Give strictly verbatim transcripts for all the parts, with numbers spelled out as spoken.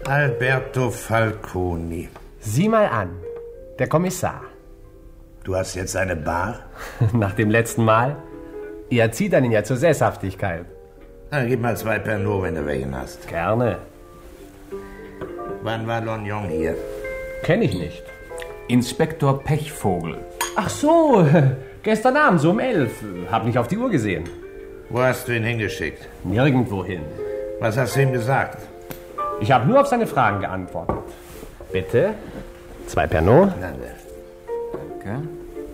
Alberto Falconi. Sieh mal an, der Kommissar. Du hast jetzt eine Bar? Nach dem letzten Mal? Ihr erzieht einen ja zur Sesshaftigkeit. Na, gib mal zwei Pernod, wenn du welchen hast. Gerne. Wann war Lognon hier? Kenn ich nicht. Inspektor Pechvogel. Ach so, gestern Abend so um elf. Hab nicht auf die Uhr gesehen. Wo hast du ihn hingeschickt? Nirgendwo hin. Was hast du ihm gesagt? Ich habe nur auf seine Fragen geantwortet. Bitte? Zwei Pernod? Danke. Danke.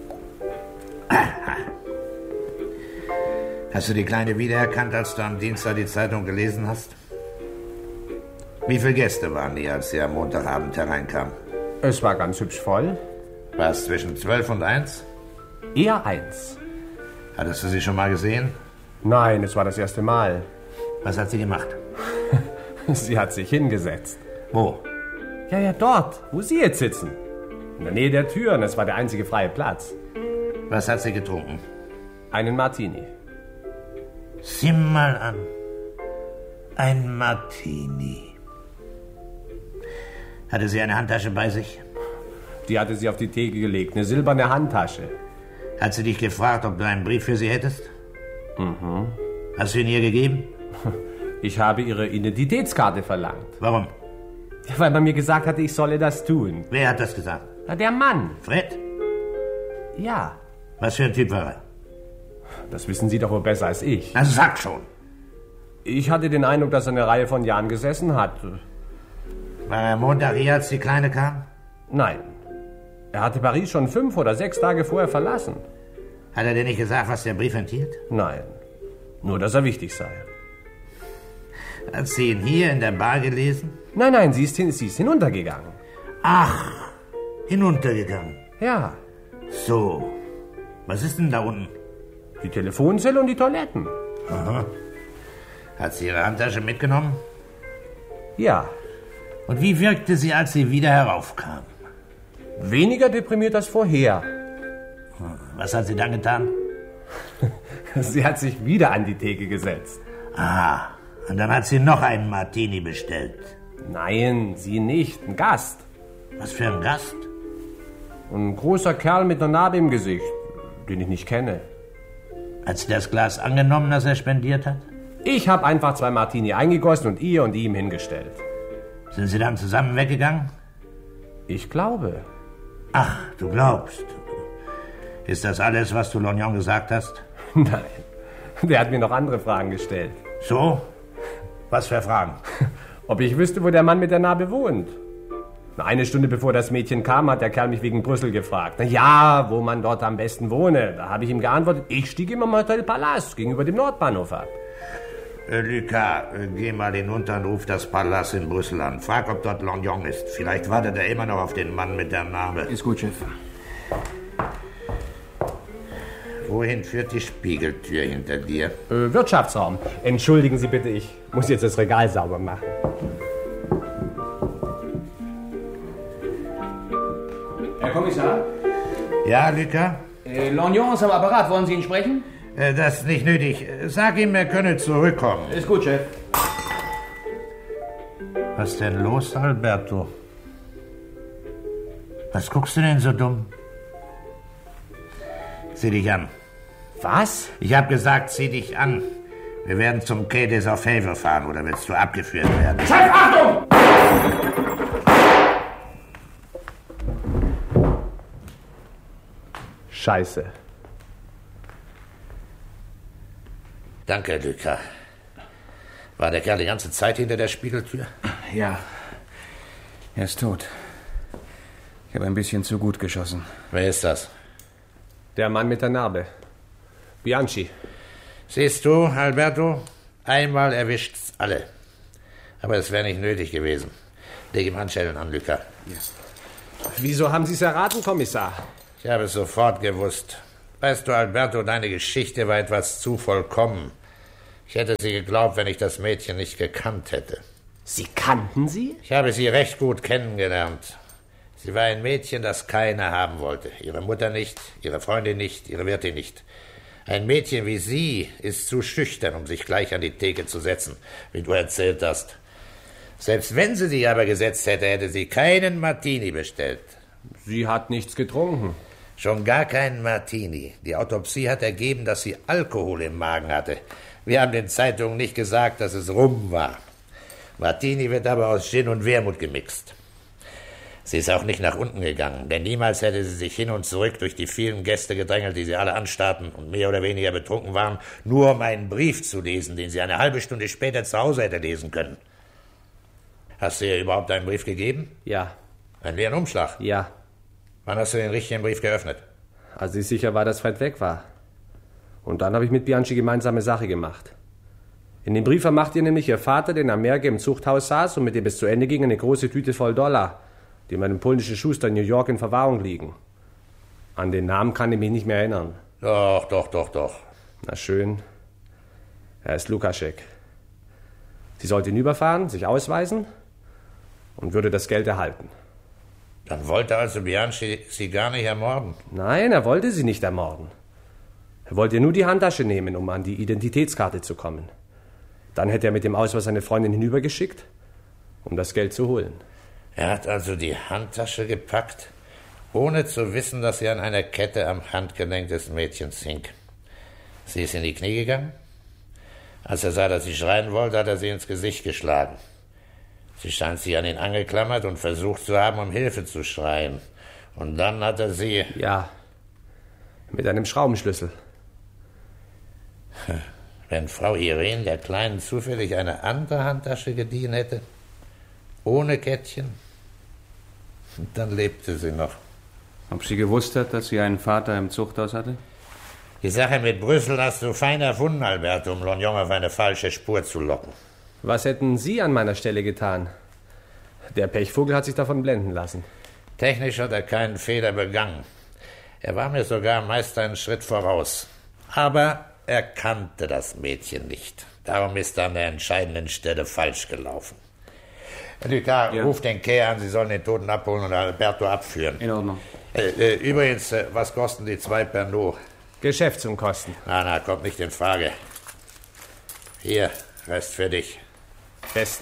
Hast du die Kleine wiedererkannt, als du am Dienstag die Zeitung gelesen hast? Wie viele Gäste waren die, als sie am Montagabend hereinkam? Es war ganz hübsch voll. War es zwischen zwölf und eins? Eher eins. Hattest du sie schon mal gesehen? Nein, es war das erste Mal. Was hat sie gemacht? Sie hat sich hingesetzt. Wo? Ja, ja, dort, wo Sie jetzt sitzen. In der Nähe der Tür, und es war der einzige freie Platz. Was hat sie getrunken? Einen Martini. Sieh mal an. Ein Martini. Hatte sie eine Handtasche bei sich? Die hatte sie auf die Theke gelegt, eine silberne Handtasche. Hat sie dich gefragt, ob du einen Brief für sie hättest? Mhm. Hast du ihn ihr gegeben? Ich habe ihre Identitätskarte verlangt. Warum? Ja, weil man mir gesagt hatte, ich solle das tun. Wer hat das gesagt? Na, der Mann. Fred? Ja. Was für ein Typ war er? Das wissen Sie doch wohl besser als ich. Na, sag schon. Ich hatte den Eindruck, dass er eine Reihe von Jahren gesessen hat. War er Montag hier, als die Kleine kam? Nein. Er hatte Paris schon fünf oder sechs Tage vorher verlassen. Hat er dir nicht gesagt, was der Brief enthielt? Nein. Nur, dass er wichtig sei. Hat sie ihn hier in der Bar gelesen? Nein, nein, sie ist, hin, sie ist hinuntergegangen. Ach, hinuntergegangen. Ja. So. Was ist denn da unten? Die Telefonzelle und die Toiletten. Aha. Hat sie ihre Handtasche mitgenommen? Ja. Und wie wirkte sie, als sie wieder heraufkam? Weniger deprimiert als vorher. Was hat sie dann getan? Sie hat sich wieder an die Theke gesetzt. Ah, und dann hat sie noch einen Martini bestellt. Nein, sie nicht. Ein Gast. Was für ein Gast? Ein großer Kerl mit einer Narbe im Gesicht, den ich nicht kenne. Hat sie das Glas angenommen, das er spendiert hat? Ich habe einfach zwei Martini eingegossen und ihr und ihm hingestellt. Sind sie dann zusammen weggegangen? Ich glaube. Ach, du glaubst. Ist das alles, was du Lognon gesagt hast? Nein, der hat mir noch andere Fragen gestellt. So? Was für Fragen? Ob ich wüsste, wo der Mann mit der Narbe wohnt. Eine Stunde bevor das Mädchen kam, hat der Kerl mich wegen Brüssel gefragt. Na ja, wo man dort am besten wohne. Da habe ich ihm geantwortet, ich stieg immer im Hotel Palast gegenüber dem Nordbahnhof ab. Äh, Lucas, äh, geh mal hinunter und ruf das Palast in Brüssel an. Frag, ob dort Lognon ist. Vielleicht wartet er immer noch auf den Mann mit der Narbe. Ist gut, Chef. Wohin führt die Spiegeltür hinter dir? Äh, Wirtschaftsraum. Entschuldigen Sie bitte, ich muss jetzt das Regal sauber machen. Herr Kommissar? Ja, Lucas? Äh, Lognon ist am Apparat. Wollen Sie ihn sprechen? Äh, das ist nicht nötig. Sag ihm, er könne zurückkommen. Ist gut, Chef. Was ist denn los, Alberto? Was guckst du denn so dumm? Zieh dich an. Was? Ich hab gesagt, zieh dich an. Wir werden zum Quai des Orfèvres fahren, oder willst du abgeführt werden? Chef, Achtung! Scheiße. Danke, Lucas. War der Kerl die ganze Zeit hinter der Spiegeltür? Ja. Er ist tot. Ich habe ein bisschen zu gut geschossen. Wer ist das? Der Mann mit der Narbe. Bianchi. Siehst du, Alberto? Einmal erwischt's alle. Aber es wäre nicht nötig gewesen. Leg ihm Handschellen an, Lucas. Ja. Wieso haben Sie es erraten, Kommissar? Ich habe es sofort gewusst. Weißt du, Alberto, deine Geschichte war etwas zu vollkommen. Ich hätte sie geglaubt, wenn ich das Mädchen nicht gekannt hätte. Sie kannten sie? Ich habe sie recht gut kennengelernt. Sie war ein Mädchen, das keiner haben wollte. Ihre Mutter nicht, ihre Freundin nicht, ihre Wirtin nicht. Ein Mädchen wie sie ist zu schüchtern, um sich gleich an die Theke zu setzen, wie du erzählt hast. Selbst wenn sie sich aber gesetzt hätte, hätte sie keinen Martini bestellt. Sie hat nichts getrunken. Schon gar keinen Martini. Die Autopsie hat ergeben, dass sie Alkohol im Magen hatte. Wir haben den Zeitungen nicht gesagt, dass es Rum war. Martini wird aber aus Gin und Wermut gemixt. Sie ist auch nicht nach unten gegangen, denn niemals hätte sie sich hin und zurück durch die vielen Gäste gedrängelt, die sie alle anstarrten und mehr oder weniger betrunken waren, nur um einen Brief zu lesen, den sie eine halbe Stunde später zu Hause hätte lesen können. Hast du ihr überhaupt einen Brief gegeben? Ja. Einen leeren Umschlag? Ja. Wann hast du den richtigen Brief geöffnet? Als ich sicher war, dass Fred weg war. Und dann habe ich mit Bianchi gemeinsame Sache gemacht. In dem Brief vermacht ihr nämlich ihr Vater, der in Amerika im Zuchthaus saß und mit dem es zu Ende ging, eine große Tüte voll Dollar, die bei einem polnischen Schuster in New York in Verwahrung liegen. An den Namen kann ich mich nicht mehr erinnern. Doch, doch, doch, doch. Na schön. Er ist Lukaschek. Sie sollte hinüberfahren, sich ausweisen und würde das Geld erhalten. Dann wollte also Bianchi sie gar nicht ermorden? Nein, er wollte sie nicht ermorden. Er wollte nur die Handtasche nehmen, um an die Identitätskarte zu kommen. Dann hätte er mit dem Ausweis seine Freundin hinübergeschickt, um das Geld zu holen. Er hat also die Handtasche gepackt, ohne zu wissen, dass sie an einer Kette am Handgelenk des Mädchens hing. Sie ist in die Knie gegangen. Als er sah, dass sie schreien wollte, hat er sie ins Gesicht geschlagen. Sie scheint sich an ihn angeklammert und versucht zu haben, um Hilfe zu schreien. Und dann hat er sie... Ja, mit einem Schraubenschlüssel. Wenn Frau Irene der Kleinen zufällig eine andere Handtasche geliehen hätte, ohne Kettchen, dann lebte sie noch. Ob sie gewusst hat, dass sie einen Vater im Zuchthaus hatte? Die Sache mit Brüssel hast du fein erfunden, Alberto, um Lognon auf eine falsche Spur zu locken. Was hätten Sie an meiner Stelle getan? Der Pechvogel hat sich davon blenden lassen. Technisch hat er keinen Fehler begangen. Er war mir sogar meist einen Schritt voraus. Aber er kannte das Mädchen nicht. Darum ist er an der entscheidenden Stelle falsch gelaufen. Herr Ducard, ja. Ruft den Kehr an, Sie sollen den Toten abholen und Alberto abführen. In Ordnung. Äh, äh, übrigens, äh, was kosten die zwei Pernod? Geschäftsunkosten. Na, na, kommt nicht in Frage. Hier, Rest für dich. Besten